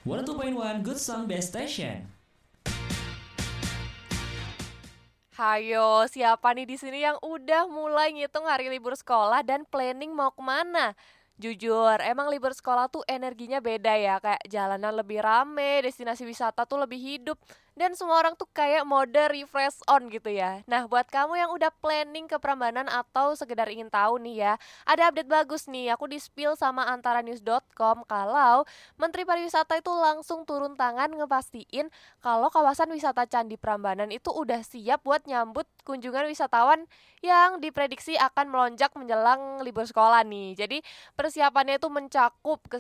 102.1 Good Song Best Station. Hayo, siapa nih di sini yang udah mulai ngitung hari libur sekolah dan planning mau kemana? Jujur, emang libur sekolah tuh energinya beda ya, kayak jalanan lebih rame, destinasi wisata tuh lebih hidup, dan semua orang tuh kayak mode refresh on gitu ya. Nah, buat kamu yang udah planning ke Prambanan atau sekedar ingin tahu nih ya, ada update bagus nih, aku di-spill sama antaranews.com kalau Menteri Pariwisata itu langsung turun tangan ngepastiin kalau kawasan wisata Candi Prambanan itu udah siap buat nyambut kunjungan wisatawan yang diprediksi akan melonjak menjelang libur sekolah nih. Jadi persiapannya itu mencakup